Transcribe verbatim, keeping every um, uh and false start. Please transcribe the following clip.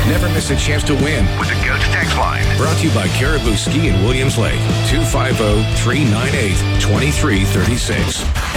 Never miss a chance to win with the Goats text line. Brought to you by Caribou Ski in Williams Lake. two five zero, three nine eight, two three three six.